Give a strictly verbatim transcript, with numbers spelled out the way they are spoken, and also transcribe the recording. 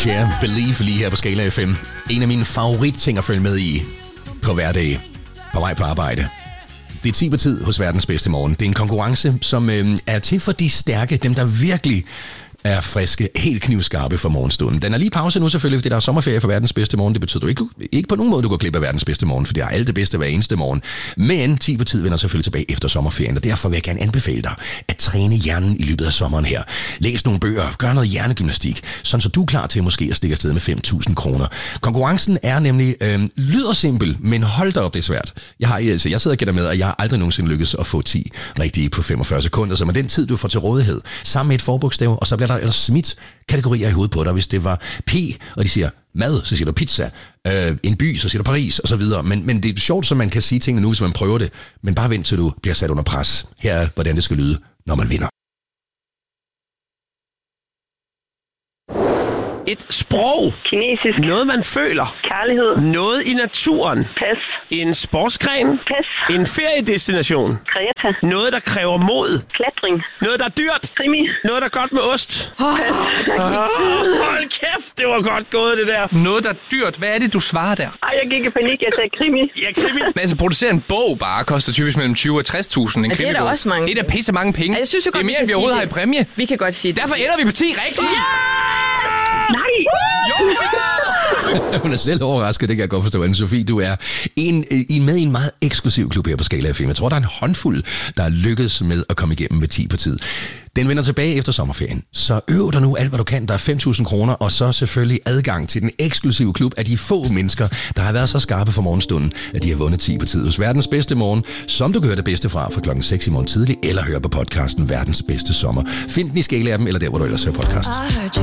Cher, Believe lige her på Skala F M. En af mine favoritting at følge med i på hverdag på vej på arbejde. Det er ti på tid hos Verdens Bedste Morgen. Det er en konkurrence, som øh, er til for de stærke, dem der virkelig er friske, helt knivskarpe for morgenstunden. Den er lige pause nu selvfølgelig, fordi der er sommerferie for Verdens Bedste Morgen. Det betyder du ikke, ikke på nogen måde, du går glip af Verdens Bedste Morgen, for det er alt det bedste hver eneste morgen. Men ti på tid vender selvfølgelig tilbage efter sommerferien, og derfor vil jeg gerne anbefale dig at træne hjernen i løbet af sommeren her. Læs nogle bøger, gør noget hjernegymnastik, sådan så du er klar til måske at stikke afsted med fem tusind kroner. Konkurrencen er nemlig, øh, lyder simpel, men hold da op, det er svært. Jeg, har, altså, jeg sidder og gætter med, og jeg har aldrig nogensinde lykkes at få ti rigtige på femogfyrre sekunder, så med den tid, du får til rådighed, sammen med et forbogstav, og så bliver der ellers smidt kategorier i hovedet på dig. Hvis det var P, og de siger mad, så siger du pizza. Øh, en by, så siger du Paris, og så videre. Men, men det er sjovt, så man kan sige tingene nu, hvis man prøver det. Men bare vent til du bliver sat under pres. Her er, hvordan det skal lyde, når man vinder. Et sprog. Kinesisk. Noget, man føler. Kærlighed. Noget i naturen. Pas. En sportsgren. Pas. En feriedestination. Kreta. Noget, der kræver mod. Klatring. Noget, der er dyrt. Krimi. Noget, der er godt med ost. Oh, der gik tid. Hold kæft, det var godt gået, det der. Noget, der er dyrt. Hvad er det, du svarer der? Ej, jeg gik i panik. Jeg sagde krimi. Ja, krimi. Men altså, producere en bog bare koster typisk mellem tyve og tres tusind. En Ja, det er der krimibog. også mange. Det er da pisse mange penge. Ja, jeg synes jo godt, det er vi mere, kan end vi sige overhovedet har det. i præmie. Vi kan godt sige det. Derfor ender vi på ti rigtigt. Nej! Jo, Hun er selv overrasket, det kan jeg godt forstå. Anne-Sophie, du er en, en med i en meget eksklusiv klub her på Skala F M. Jeg tror, der er en håndfuld, der er lykkedes med at komme igennem med ti på tid. Den vender tilbage efter sommerferien. Så øv dig nu alt, hvad du kan. Der er fem tusind kroner, og så selvfølgelig adgang til den eksklusive klub af de få mennesker, der har været så skarpe for morgenstunden, at de har vundet ti på tid hos Verdens Bedste Morgen, som du kan høre det bedste fra fra klokken seks i morgen tidlig, eller høre på podcasten Verdens Bedste Sommer. Find den i Skala-appen, eller der, hvor du ellers hører podcasts.